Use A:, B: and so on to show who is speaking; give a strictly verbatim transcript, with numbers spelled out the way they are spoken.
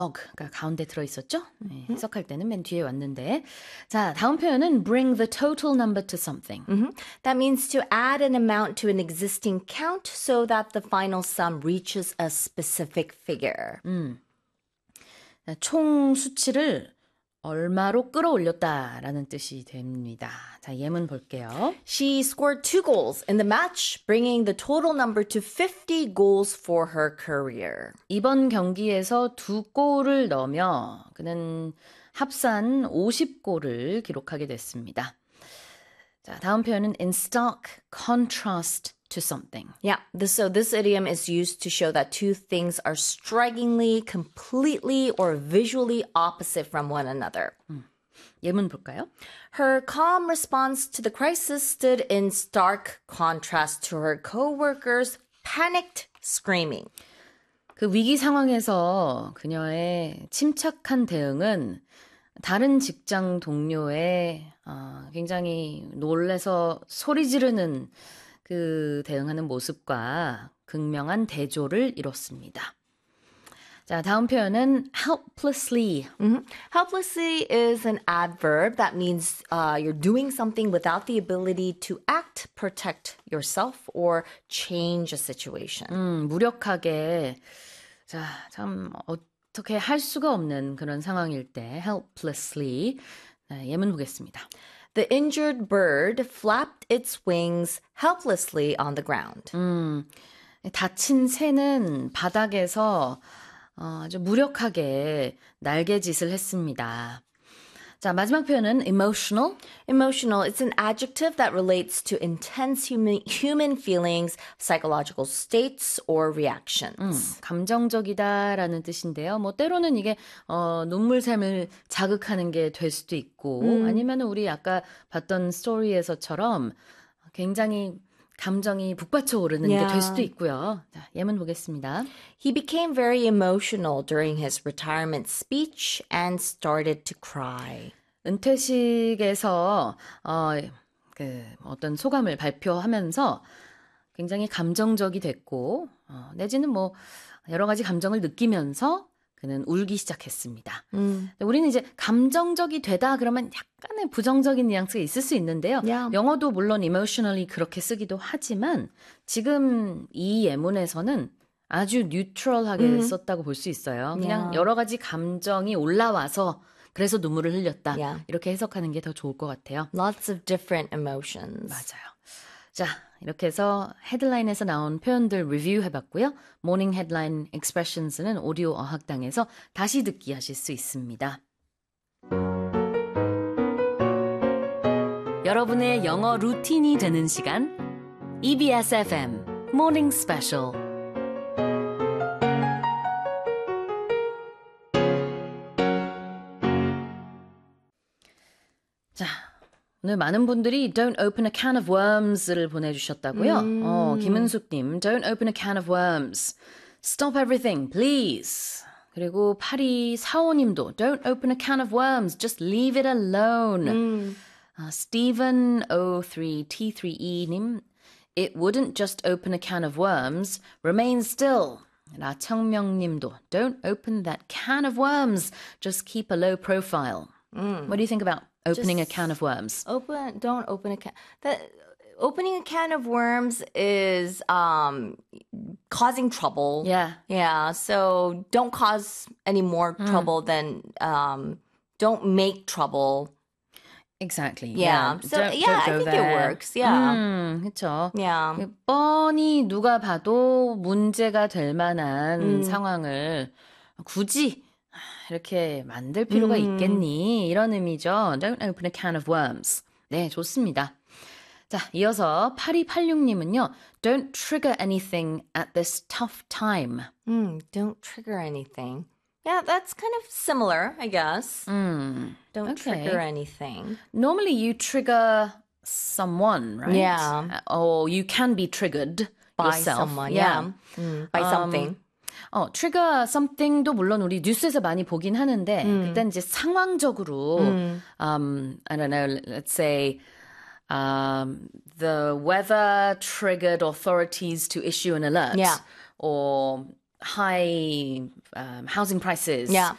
A: 가 가운데 들어있었죠? 네, 해석할 때는 맨 뒤에 왔는데. 자, 다음 표현은 bring the total number to something.
B: Mm-hmm. That means to add an amount to an existing count so that the final sum reaches a specific figure.
A: 음. 자, 총 수치를 얼마로 끌어올렸다라는 뜻이 됩니다. 자, 예문 볼게요.
B: She scored two goals in the match, bringing the total number to fifty goals for her career.
A: 이번 경기에서 두 골을 넣으며 그는 합산 오십 골을 기록하게 됐습니다. 자, 다음 표현은 in stark contrast to something.
B: Yeah, this, so this idiom is used to show that two things are strikingly, completely, or visually opposite from one another.
A: 음, 예문 볼까요?
B: Her calm response to the crisis stood in stark contrast to her co-workers' panicked screaming.
A: 그 위기 상황에서 그녀의 침착한 대응은 다른 직장 동료의 어, 굉장히 놀래서 소리 지르는 그 대응하는 모습과 극명한 대조를 이뤘습니다. 자, 다음 표현은 helplessly.
B: Mm-hmm. Helplessly is an adverb that means uh, you're doing something without the ability to act, protect yourself, or change a situation.
A: 음, 무력하게 자, 참 어떻게 할 수가 없는 그런 상황일 때 helplessly. 네, 예문 보겠습니다.
B: The injured bird flapped its wings helplessly on the ground.
A: 음, 다친 새는 바닥에서 어, 아주 무력하게 날개짓을 했습니다. 자, 마지막 표현은 emotional.
B: Emotional, it's an adjective that relates to intense human, human feelings, psychological states, or reactions.
A: 음, 감정적이다라는 뜻인데요. 뭐 때로는 이게 어, 눈물샘을 자극하는 게 될 수도 있고
B: 음.
A: 아니면 우리 아까 봤던 스토리에서처럼 굉장히 감정이 북받쳐 오르는
B: Yeah.
A: 게 될 수도 있고요. 자, 예문 보겠습니다.
B: He became very emotional during his retirement speech and started to cry.
A: 은퇴식에서 어, 그 어떤 소감을 발표하면서 굉장히 감정적이 됐고 어, 내지는 뭐 여러 가지 감정을 느끼면서 그는 울기 시작했습니다.
B: 음.
A: 우리는 이제 감정적이 되다 그러면 약간의 부정적인 뉘앙스가 있을 수 있는데요.
B: Yeah.
A: 영어도 물론 emotionally 그렇게 쓰기도 하지만 지금 이 예문에서는 아주 뉴트럴하게
B: 음.
A: 썼다고 볼 수 있어요. 그냥
B: Yeah.
A: 여러 가지 감정이 올라와서 그래서 눈물을 흘렸다.
B: Yeah.
A: 이렇게 해석하는 게 더 좋을 것 같아요.
B: Lots of different emotions.
A: 맞아요. 자, 이렇게 해서 헤드라인에서 나온 표현들 리뷰해봤고요. 모닝 헤드라인 expressions는 오디오 어학당에서 다시 듣기 하실 수 있습니다. 여러분의 영어 루틴이 되는 시간 이비에스 에프엠 Morning Special. 자, 오늘 많은 분들이 Don't open a can of worms를 보내주셨다고요.
B: 음.
A: 어, 김은숙님, Don't open a can of worms. Stop everything, please. 그리고 팔이사오님도 Don't open a can of worms. Just leave it alone.
B: 음.
A: 아, Stephen 오 쓰리 티 쓰리 이님, It wouldn't just open a can of worms. Remain still. 라청명님도 Don't open that can of worms. Just keep a low profile.
B: 음.
A: What do you think about opening
B: Just
A: a can of worms?
B: Open, don't open a can. That opening a can of worms is um causing trouble.
A: Yeah.
B: Yeah. So don't cause any more trouble than um don't make trouble.
A: Exactly.
B: Yeah. So
A: Don't-
B: yeah,
A: don't go
B: I think
A: there.
B: it works. Yeah.
A: 음, 그렇죠.
B: Yeah.
A: 뻔히 누가 봐도 문제가 될 만한
B: 음.
A: 상황을 굳이 이렇게 만들 필요가
B: 음.
A: 있겠니? 이런 의미죠. Don't open a can of worms. 네, 좋습니다. 자, 이어서 팔이팔육님은요. Don't trigger anything at this tough time.
B: Mm, don't trigger anything. Yeah, that's kind of similar, I guess.
A: 음,
B: Don't
A: okay.
B: trigger anything.
A: Normally you trigger someone, right?
B: Yeah.
A: Or you can be triggered
B: By
A: yourself.
B: someone, yeah. Mm, by something.
A: 어, trigger something도 물론 우리 뉴스에서 많이 보긴 하는데
B: 음.
A: 그땐 이제 상황적으로
B: 음.
A: um, I don't know, let's say um, the weather triggered authorities to issue an alert.
B: Yeah.
A: Or high um, housing prices.
B: Yeah.